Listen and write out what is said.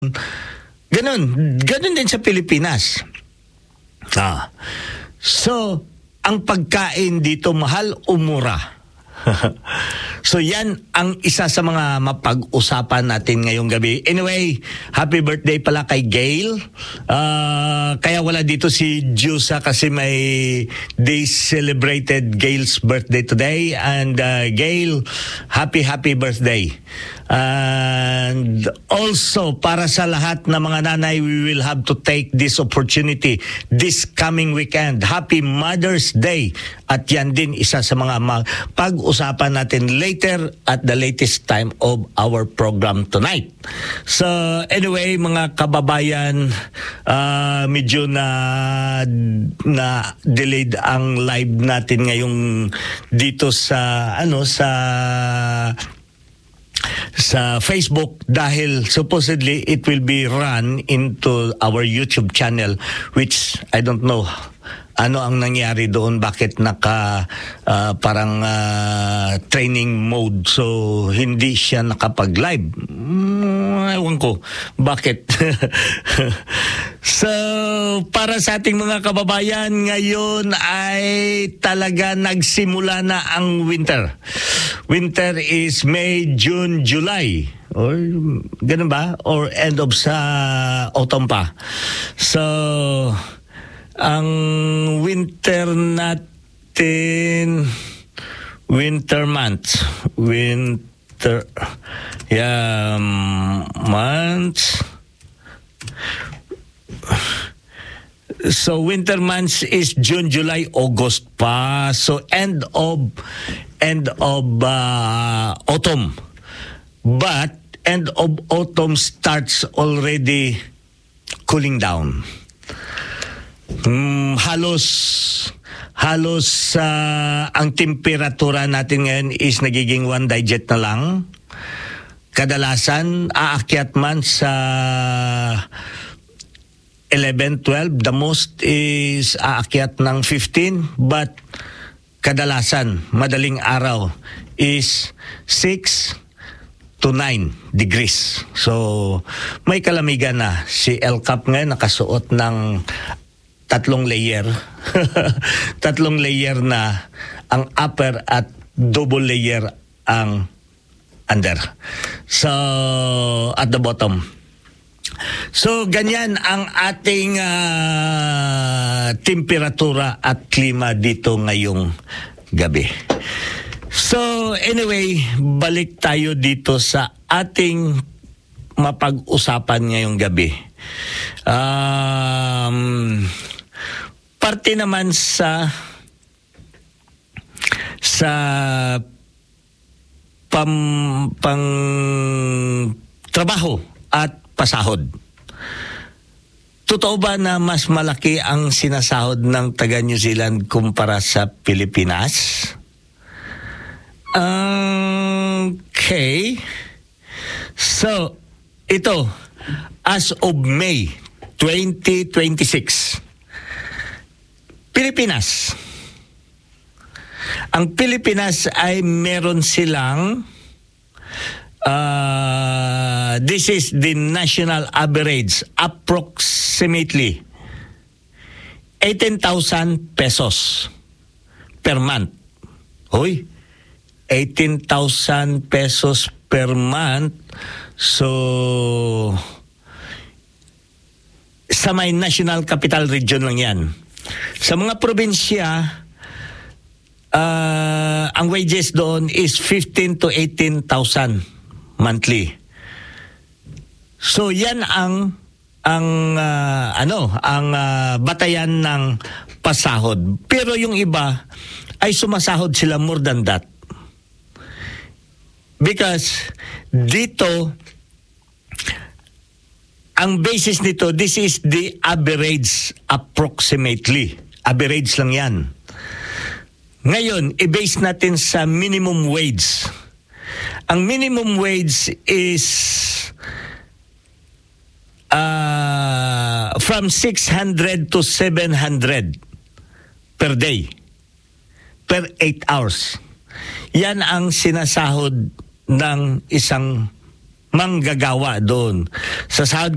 Ganun din sa Pilipinas. So, ang pagkain dito mahal o mura? So yan ang isa sa mga mapag-usapan natin ngayong gabi. Anyway, happy birthday pala kay Gail. Kaya wala dito si Jusa kasi may they celebrated Gail's birthday today. And Gail, happy birthday. And also, para sa lahat na mga nanay, we will have to take this opportunity this coming weekend. Happy Mother's Day. At yan din isa sa mga pag-usapan natin later at the latest time of our program tonight. So anyway, mga kababayan, medyo na delayed ang live natin ngayong dito sa Facebook dahil supposedly it will be run into our YouTube channel, which I don't know ano ang nangyari doon, bakit parang training mode, so hindi siya nakapag-live. Ewan ko bakit. So para sa ating mga kababayan, ngayon ay talaga nagsimula na ang winter. Winter is May, June, July. Or ganun ba? Or end of sa autumn pa. So ang winter natin, winter months. So winter months is June, July, August pa. So end of autumn. But end of autumn starts already cooling down. Halos ang temperatura natin ngayon is nagiging 1 digit na lang. Kadalasan aakyat man sa 11, 12. The most is aakyat ng 15, but kadalasan madaling araw is 6 to 9 degrees. So may kalamigan na. Si El Cap ngayon nakasuot ng 3 layer. 3 layer na ang upper at double layer ang under. So at the bottom. So ganyan ang ating temperatura at klima dito ngayong gabi. So anyway, balik tayo dito sa ating mapag-usapan ngayong gabi. Parte naman sa pang trabaho at pasahod. Totoo ba na mas malaki ang sinasahod ng taga New Zealand kumpara sa Pilipinas? Okay. So, ito, as of May 2026, Pilipinas. Ang Pilipinas ay meron silang, this is the national average, approximately 18,000 pesos per month. Hoy, 18,000 pesos per month. So, sa may national capital region lang yan. Sa mga probinsya, ang wages doon is 15 to 18,000 monthly. So yan ang batayan ng pasahod. Pero yung iba ay sumasahod sila more than that. Because dito, ang basis nito, this is the average approximately. Average lang yan. Ngayon, i-base natin sa minimum wage. Ang minimum wage is from 600 to 700 per day. Per 8 hours. Yan ang sinasahod ng isang manggagawa doon. Sa sahod